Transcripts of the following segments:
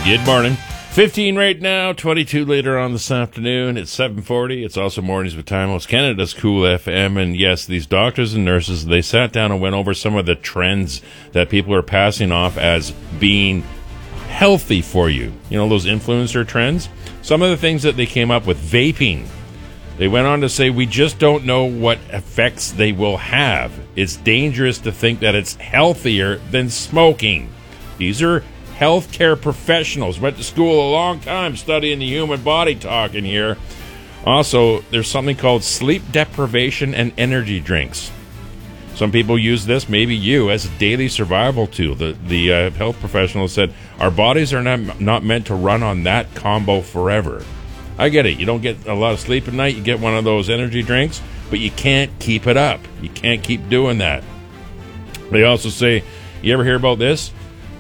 Good morning. 15 right now, 22 later on this afternoon. It's 7:40. It's also Mornings with Time. It's Canada's Cool FM. And yes, these doctors and nurses, they sat down and went over some of the trends that people are passing off as being healthy for you. You know, those influencer trends? Some of the things that they came up with, vaping. They went on to say, we just don't know what effects they will have. It's dangerous to think that it's healthier than smoking. These are healthcare professionals. Went to school a long time studying the human body talking here. Also, there's something called sleep deprivation and energy drinks. Some people use this, maybe you, as a daily survival tool. The health professional said, our bodies are not meant to run on that combo forever. I get it. You don't get a lot of sleep at night. You get one of those energy drinks, but you can't keep it up. You can't keep doing that. They also say, you ever hear about this?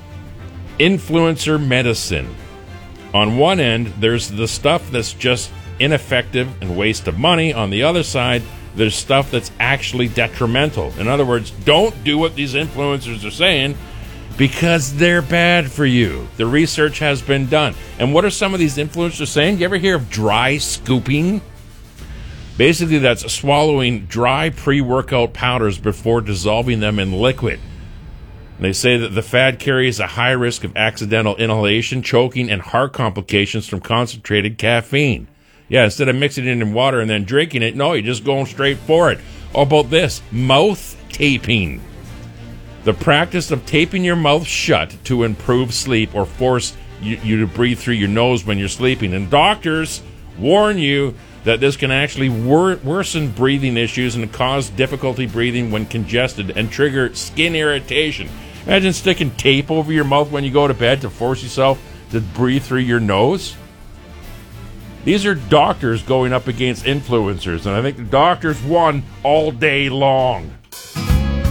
Influencer medicine. On one end, there's the stuff that's just ineffective and waste of money. On the other side, there's stuff that's actually detrimental. In other words, don't do what these influencers are saying because they're bad for you. The research has been done. And what are some of these influencers saying? You ever hear of dry scooping? Basically, that's swallowing dry pre-workout powders before dissolving them in liquid. They say that the fad carries a high risk of accidental inhalation, choking, and heart complications from concentrated caffeine. Yeah, instead of mixing it in water and then drinking it, no, you're just going straight for it. How about this? Mouth taping. The practice of taping your mouth shut to improve sleep or force you to breathe through your nose when you're sleeping. And doctors warn you that this can actually worsen breathing issues and cause difficulty breathing when congested and trigger skin irritation. Imagine sticking tape over your mouth when you go to bed to force yourself to breathe through your nose. These are doctors going up against influencers, and I think the doctors won all day long.